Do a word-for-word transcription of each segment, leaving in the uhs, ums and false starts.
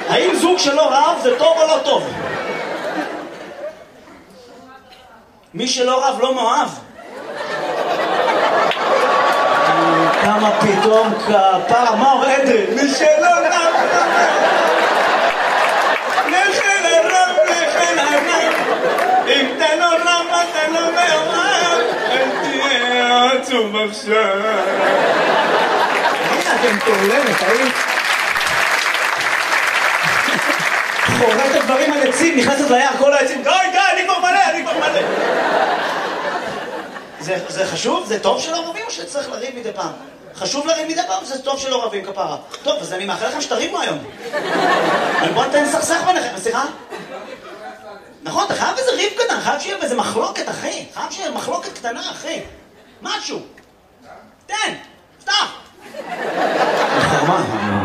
האם זוג שלא רב זה טוב או לא טוב? מי שלא רב לא מאוהב. כמה פתאום כפרה, מה אומר אדרי? מי שלא רב, נכן הרב, נכן הרב, אם אתה לא רב, אתה לא מאוהב, אל תהיה עצוב עכשיו. הנה, אתם תעולמת, האם? חורת הדברים על עצים, נכנסת ליער כל העצים, די, די, אני כבר מלא, אני כבר מלא. זה, זה חשוב? זה טוב שלא רבים או שצריך לריב מדי פעם? חשוב לריב מדי פעם? זה טוב שלא רבים כפרה. טוב, אז אני מאחל לכם שתריבו היום. אבל בוא נתן סכסך ביניכם, סליחה? נכון, אתה חייב איזה ריב קטן, חייב שיהיה איזה מחלוקת, אחי. חייב שיהיה מחלוקת קטנה, אחי. משהו. תן, פתח. מה?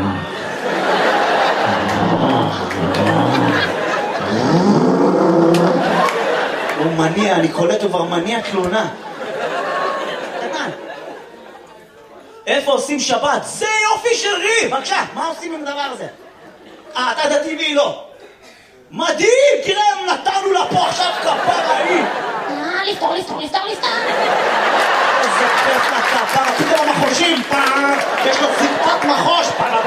הוא מניע, אני קולט כבר מניע תלונה. קטן. איפה עושים שבת? זה יופי של ריב! בבקשה, מה עושים עם הדבר הזה? אה, אתה דתי והיא לא. מדהים! תראה, נתנו לה פה עכשיו כפרה היא. אה, לפתור, לפתור, לפתור, לפתור. איזה כיף לכפרה, פתאום המחושים, פעם, יש לו ציפת מחוש, פעם.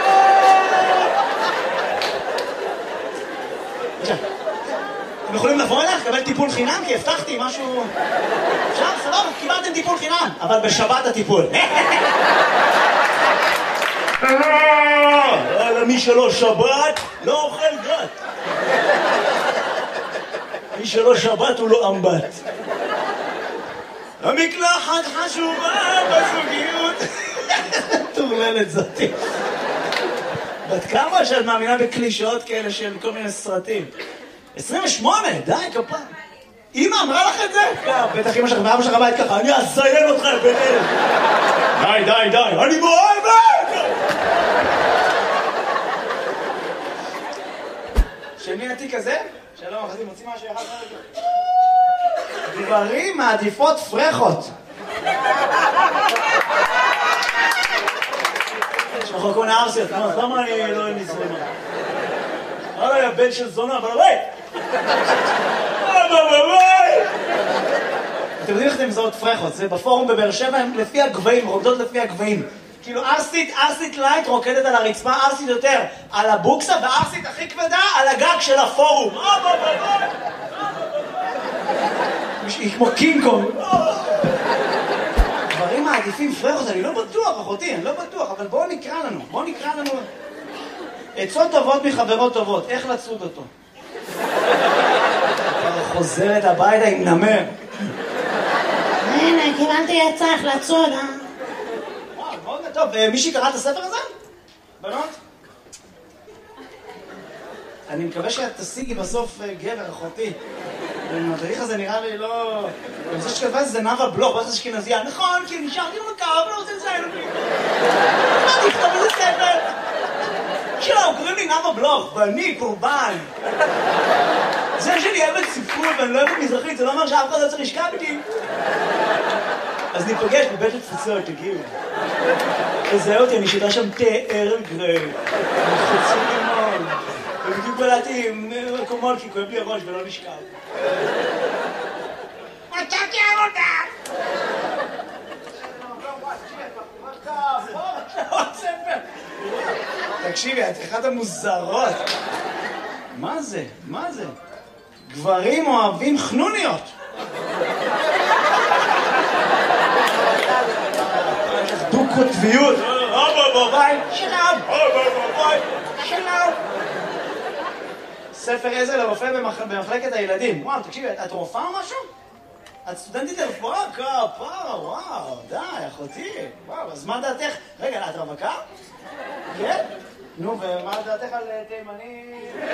אתם יכולים לבוא אליך, לקבל טיפול חינם, כי הבטחתי משהו... עכשיו, סבבה, קיבלתם טיפול חינם, אבל בשבת הטיפול. מי שלא שבת, לא אוכל גת. מי שלא שבת הוא לא אמבט. המקלחת חשובה בזוגיות. תורללת זאתי. בת כמה שאת מאמינה בקלישאות כאלה של כל מיני סרטים? עשרים ושמונה, די, כפה. אמא אמרה לך את זה? בטח אמא שלך ואבא שלך בית ככה, אני אזיין אותך ביניהם. די, די, די, אני מאוהבת! של מי התיק הזה? שלום, אחרי מוצאים משהו אחד חלק. גברים מעדיפות פרחות. שחוקו נערסיות, למה אני לא נזרמה? אוי, הבן של זונה, אבל אוי! אוי, אוי! אתם יודעים איך אתם מזהות פרחות? זה בפורום בבאר שבע, הם לפי הגבהים, רוקדות לפי הגבהים. כאילו ארסית, ארסית לייט רוקדת על הרצפה, ארסית יותר על הבוקסה, וארסית הכי כבדה על הגג של הפורום. אוי, אוי, אוי! היא כמו קינג קונג. דברים מעדיפים פרחות, אני לא בטוח, אחותי, אני לא בטוח, אבל בואו נקרא לנו, בואו נקרא לנו... עצות טובות מחברות טובות, איך לצוד אותו? חוזרת הביתה עם נמר. הנה, קיבלתי עצה איך לצוד, אה? וואו, מאוד טוב. מישהי קרא את הספר הזה? בנות? אני מקווה שאת תשיגי בסוף גבר, אחותי. המדריך הזה נראה לי לא... אני חושב שכתבה זה נאווה בלוך, ואיך זה אשכנזייה. נכון, כי נשארתי במקר, אבל לא רוצה לציין אותי. מה תכתוב איזה ספר? שלום, קוראים לי נאווה בלוך, ואני קורבן. זה שאני אוהבת ספרות ואני לא אוהבת מזרחית, זה לא אומר שאף אחד לא צריך לשכב איתי. אז ניפגש בבית התפוצות, תגיעו. תזהה אותי, אני שיטה שם תה ערב גרי. חצי לימון. ובדיוק בלעתי עם מקומות, כי כואב לי הראש ולא נשכב. מצאתי עבודה! תקשיבי, את אחת המוזרות. מה זה? מה זה? גברים אוהבים חנוניות. דו-קוטביות. שלום. שלום. ספר עזר לרופא במחלקת הילדים. וואו, תקשיבי, את רופאה או משהו? את סטודנטית לרפואה? כפרה, וואו, די, אחותי. וואו, אז מה דעתך? רגע, את רווקה? כן? נו, ומה דעתך על תימני?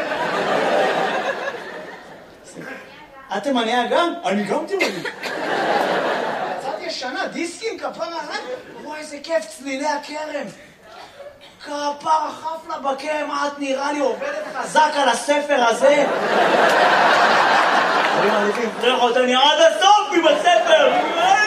את תימניה גם? אני גם תימני. יצאתי ישנה, דיסקים, כפרה, וואי, איזה כיף, צלילי הכרם. כפרה, חפלה בקרם, את נראה לי עובדת חזק על הספר הזה. אני מעדיפים פרחות, אני עד הסוף עם הספר.